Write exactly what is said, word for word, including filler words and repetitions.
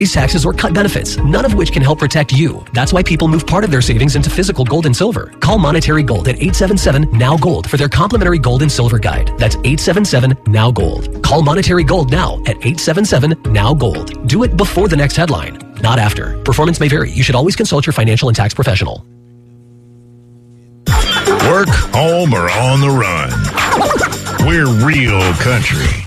Raise taxes or cut benefits, none of which can help protect you. That's why people move part of their savings into physical gold and silver. Call Monetary Gold at eight seven seven, N O W, GOLD for their complimentary gold and silver guide. That's eight seven seven, N O W, GOLD. Call Monetary Gold now at eight seven seven, N O W, GOLD. Do it before the next headline, not after. Performance may vary. You should always consult your financial and tax professional. Work, home, or on the run. We're real country.